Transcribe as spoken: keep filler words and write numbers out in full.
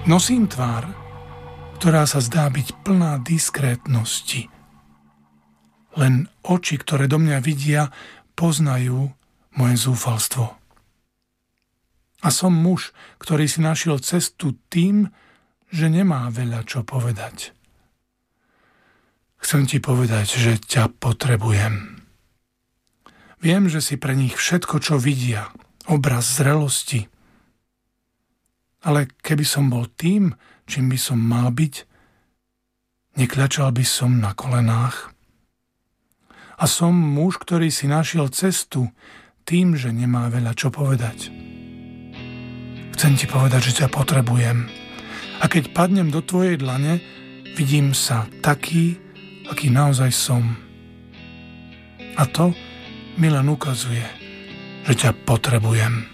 Nosím tvár, ktorá sa zdá byť plná diskrétnosti. Len oči, ktoré do mňa vidia, poznajú moje zúfalstvo. A som muž, ktorý si našiel cestu tým, že nemá veľa čo povedať. Chcem ti povedať, že ťa potrebujem. Viem, že si pre nich všetko, čo vidia, obraz zrelosti. Ale keby som bol tým, čím by som mal byť, nekľačal by som na kolenách. A som muž, ktorý si našiel cestu tým, že nemá veľa čo povedať. Chcem ti povedať, že ťa potrebujem. A keď padnem do tvojej dlane, vidím sa taký, aký naozaj som. A to mi len ukazuje, že ťa potrebujem.